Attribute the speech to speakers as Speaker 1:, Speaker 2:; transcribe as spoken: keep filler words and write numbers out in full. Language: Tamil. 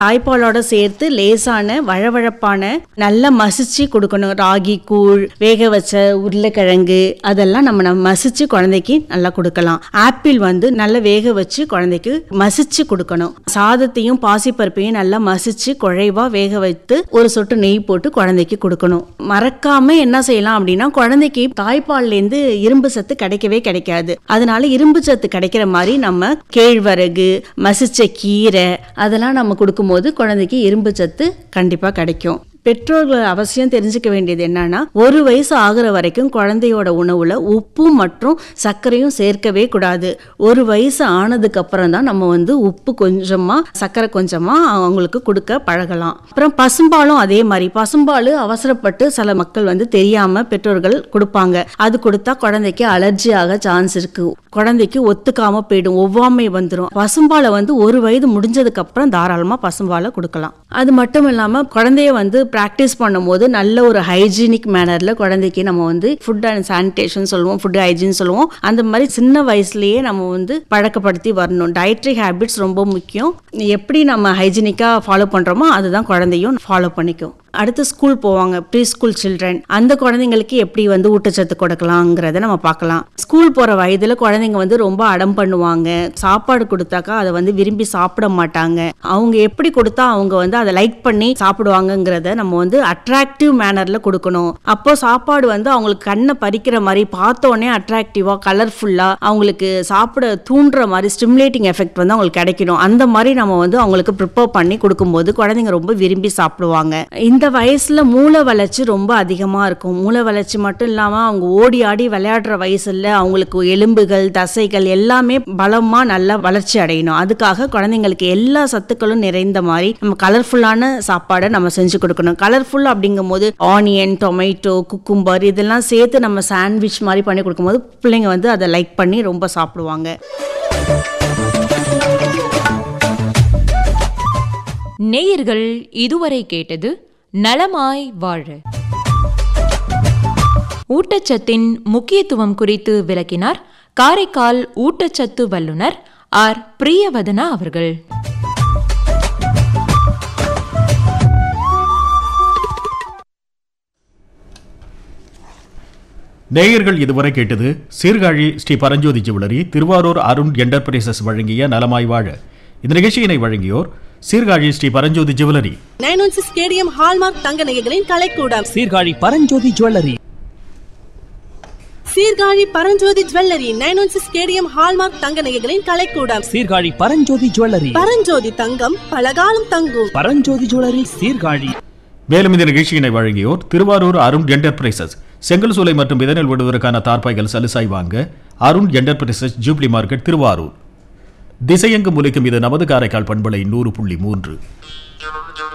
Speaker 1: தாய்ப்பாலோட சேர்த்து லேசான வழவழப்பான நல்லா மசிச்சு கொடுக்கணும். ராகி கூழ், வேக வச்ச உருளைக்கிழங்கு அதெல்லாம் நம்ம நம்ம மசிச்சு குழந்தைக்கு நல்லா கொடுக்கலாம். ஆப்பிள் வந்து நல்லா வேக வச்சு குழந்தைக்கு மசிச்சு கொடுக்கணும். சாதத்தையும் பாசிப்பருப்பையும் நல்லா மசிச்சு குழைவா வேக வைத்து ஒரு சொட்டு நெய் போட்டு குழந்தைக்கு கொடுக்கணும். மறக்காம என்ன செய்யலாம் அப்படின்னா, குழந்தைக்கு தாய்ப்பால்ல இருந்து இரும்பு சத்து கிடைக்கவே கிடைக்காது. அதனால இரும்பு சத்து கிடைக்கிற மாதிரி நம்ம கேழ்வரகு, மசிச்ச கீரை அதெல்லாம் நம்ம கொடுக்கும் போது குழந்தைக்கு இரும்பு சத்து கண்டிப்பா கிடைக்கும். பெற்றோர்கள் அவசியம் தெரிஞ்சுக்க வேண்டியது என்னன்னா, ஒரு வயசு ஆகுற வரைக்கும் குழந்தையோட உணவுல உப்பு மற்றும் சர்க்கரையும் சேர்க்கவே கூடாது. ஒரு வயசு ஆனதுக்கு அப்புறம் தான் நம்ம வந்து உப்பு கொஞ்சமா சர்க்கரை கொஞ்சமா அவங்களுக்கு கொடுக்க பழகலாம். அப்புறம் பசும்பாலும் அதே மாதிரி. பசும்பால் அவசரப்பட்டு சில மக்கள் வந்து தெரியாம பெற்றோர்கள் கொடுப்பாங்க. அது கொடுத்தா குழந்தைக்கு அலர்ஜி ஆக சான்ஸ் இருக்கு. குழந்தைக்கு ஒத்துக்காம போயிடும், ஒவ்வாமை வந்துடும். பசும்பாலை வந்து ஒரு வயது முடிஞ்சதுக்கு அப்புறம் தாராளமா பசும்பாலை கொடுக்கலாம். அது மட்டும் இல்லாம குழந்தைய வந்து பிராக்டிஸ் பண்ணும் போது நல்ல ஒரு ஹைஜீனிக் மேனர்ல குழந்தைக்கு நம்ம வந்து ஃபுட் அண்ட் சானிடேஷன் சொல்லுவோம், ஃபுட் ஹைஜீன் சொல்லுவோம். அந்த மாதிரி சின்ன வயசுலயே நம்ம வந்து பழக்கப்படுத்தி வரணும். டயட்ரி ஹேபிட்ஸ் ரொம்ப முக்கியம். எப்படி நம்ம ஹைஜீனிக்கா ஃபாலோ பண்றோமோ அதுதான் குழந்தையும் ஃபாலோ பண்ணிக்கும். அடுத்து ஸ்கூல் போவாங்க, ப்ரீ ஸ்கூல் சில்ட்ரன். அந்த குழந்தைங்களுக்கு எப்படி வந்து ஊட்டச்சத்து கொடுக்கலாங்கிறத நம்ம பார்க்கலாம். ஸ்கூல் போற வயதுல குழந்தைங்க வந்து ரொம்ப அடம் பண்ணுவாங்க. சாப்பாடு கொடுத்தாக்கா அதை வந்து விரும்பி சாப்பிட மாட்டாங்க. அவங்க எப்படி கொடுத்தா அவங்க வந்து அதை லைக் பண்ணி சாப்பிடுவாங்கங்கிறத நம்ம வந்து அட்ராக்டிவ் மேனர்ல கொடுக்கணும். அப்போ சாப்பாடு வந்து அவங்களுக்கு கண்ணை பறிக்கிற மாதிரி, பார்த்தோன்னே அட்ராக்டிவா கலர்ஃபுல்லா அவங்களுக்கு சாப்பிட தூண்டுற மாதிரி ஸ்டிமுலேட்டிங் எஃபெக்ட் வந்து அவங்களுக்கு கிடைக்கணும். அந்த மாதிரி நம்ம வந்து அவங்களுக்கு ப்ரிப்பேர் பண்ணி கொடுக்கும்போது குழந்தைங்க ரொம்ப விரும்பி சாப்பிடுவாங்க. இந்த வயசுல மூளை வளர்ச்சி ரொம்ப அதிகமா இருக்கும். மூளை வளர்ச்சி மட்டும் இல்லாம அவங்க ஓடி ஆடி விளையாடுற வயசுல அவங்களுக்கு எலும்புகள், தசைகள் எல்லாமே பலமா நல்லா வளர்ச்சி அடையணும். அதுக்காக குழந்தைங்களுக்கு எல்லா சத்துக்களும் நிறைந்த மாதிரி நம்ம கலர்ஃபுல்லான சாப்பாடை நம்ம செஞ்சு கொடுக்கணும். கலர்ஃபுல் அப்படிங்கும் போது ஆனியன், டொமேட்டோ, குக்கும்பர் இதெல்லாம் சேர்த்து நம்ம சாண்ட்விச் மாதிரி பண்ணி கொடுக்கும் போது பிள்ளைங்க வந்து அதை லைக் பண்ணி ரொம்ப சாப்பிடுவாங்க.
Speaker 2: நேயர்கள் இதுவரை கேட்டது நலமாய் வாழ. ஊட்டச்சத்தின் முக்கியத்துவம் குறித்து விளக்கினார் காரைக்கால் ஊட்டச்சத்து வல்லுநர் ஆர் பிரியவதனா அவர்கள்.
Speaker 3: நேயர்கள் இதுவரை கேட்டது சீர்காழி ஸ்ரீ பரஞ்சோதி ஜுவல்லரி, திருவாரூர் அருண் என்டர்பிரைசஸ் வழங்கிய நலமாய் வாழ. இந்த நிகழ்ச்சியினை வழங்கியோர் Sirkazhi Sri Paranjothi jewellery,
Speaker 4: nine one six KTM hallmark தங்க நகைகளின் கலைக்கூடம்,
Speaker 5: Sirkazhi Paranjothi jewellery.
Speaker 4: Sirkazhi Paranjothi jewellery nine one six KTM hallmark தங்க நகைகளின் கலைக்கூடம்,
Speaker 5: சீர்காழி பரஞ்சோதி ஜுவல்லரி.
Speaker 4: பரஞ்சோதி தங்கம் பலகாலம் தங்கும்.
Speaker 5: பரஞ்சோதி ஜுவல்லரி சீர்காழி.
Speaker 3: மேலும் இந்த நிகழ்ச்சியினை வழங்கியோர் திருவாரூர் அருண் என்டர்பிரைசஸ், செங்கல் சூளை மற்றும் விதநெல் விடுவதற்கான தார்பாய்கள் சலுசாய் வாங்க Arun enterprises, jubilee market, Thiruvarur. திசையெங்கும் ஒலிக்கும் இது நமது காரைக்கால் பண்பலை நூறு புள்ளி மூன்று.